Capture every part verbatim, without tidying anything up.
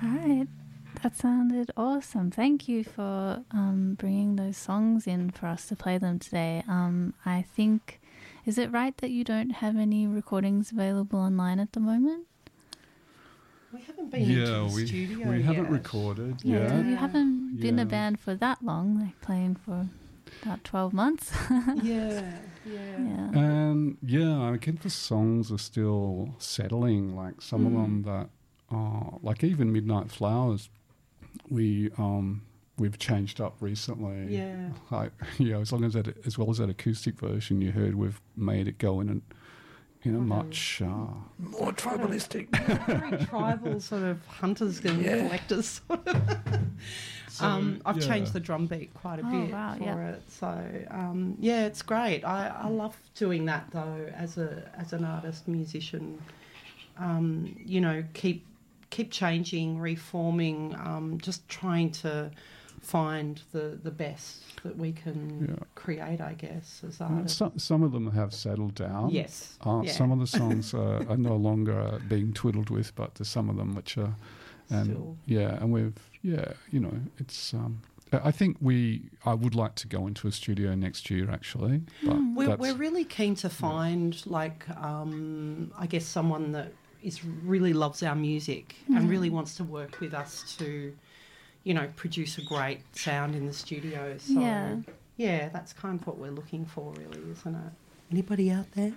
All right. That sounded awesome. Thank you for um, bringing those songs in for us to play them today. Um, I think, is it right that you don't have any recordings available online at the moment? We haven't been yeah, into the we, studio we yet. haven't recorded. Yeah, Yeah, you haven't been Yeah. a band for that long, like playing for about twelve months. yeah, yeah. Yeah. And yeah, I think the songs are still settling. Like some Mm. of them that, uh, like even Midnight Flowers, we um we've changed up recently. Yeah. Like yeah, as long as that, as well as that acoustic version you heard, we've made it go in a in a Okay. much uh, more tribalistic. Very tribal sort of hunters and Yeah. collectors sort of. So, um, I've yeah. changed the drum beat quite a Oh, bit wow, for yeah. it. So um, yeah, it's great. I, I love doing that though as a as an artist musician. Um, you know, keep keep changing, reforming, um, just trying to find the the best that we can Yeah. create, I guess, as Uh, artists. some, some of them have settled down. Yes. Uh, yeah. Some of the songs are, are no longer being twiddled with, but there's some of them which are, and Still. yeah, and we've yeah, you know, it's. Um, I think we. I would like to go into a studio next year, actually. But We're, that's, we're really keen to find, like, um, I guess, someone that is really loves our music and really wants to work with us to, you know, produce a great sound in the studio. So, Yeah. yeah, that's kind of what we're looking for, really, isn't it? Anybody out there?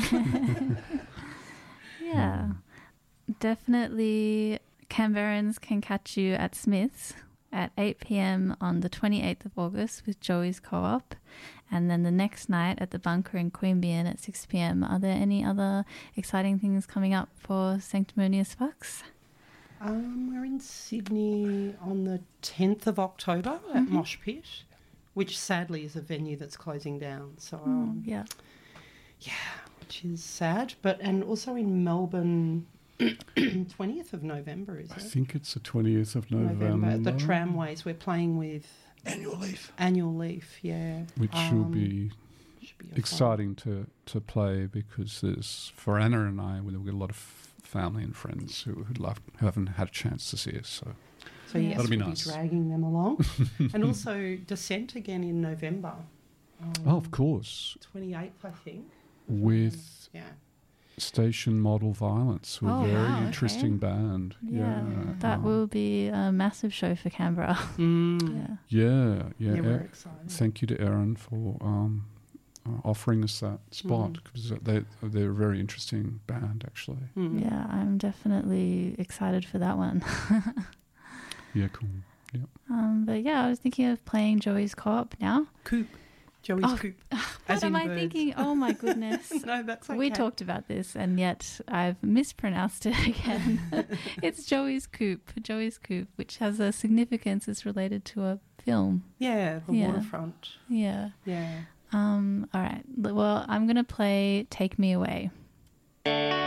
Yeah. Definitely Canberrans can catch you at Smith's at eight p.m. on the twenty-eighth of August with Joey's Co-op, and then the next night at the Bunker in Queanbeyan at six p.m. Are there any other exciting things coming up for Sanctimonious Fucks? Um, we're in Sydney on the tenth of October at Mhm. Mosh Pit, which sadly is a venue that's closing down. So, um, Mm, yeah. yeah, which is sad. But and also in Melbourne, twentieth of November, is I it? think it's the twentieth of November. At the Tramways. We're playing with Annual Leaf, Annual Leaf, yeah. which Um, will be should be a fun- exciting to, to play because there's for Anna and I, we've got a lot of family and friends who who'd love, who haven't had a chance to see us. So So Yeah. yes, That'll be we'll nice. be dragging them along. And also Descent again in November. Um, oh, of course, twenty-eighth, I think. with Yeah. Station Model Violence, who are Oh, a very wow, okay. interesting band. Yeah, that um, will be a massive show for Canberra. Mm. Yeah. Yeah, yeah. Yeah, we're Er- excited. thank you to Erin for um, uh, offering us that spot Mm. because they they're a very interesting band actually. Mm. Yeah, I'm definitely excited for that one. Yeah, cool. um, but yeah, I was thinking of playing Joey's Co-op now. Coop. Joey's Oh, Coop. What As am in I birds. thinking? Oh my goodness. No, that's okay. We talked about this and yet I've mispronounced it again. It's Joey's Coop, Joey's Coop, which has a significance. It's related to a film. Yeah, the Yeah. waterfront. Yeah. Yeah. Um, all right. Well, I'm going to play Take Me Away.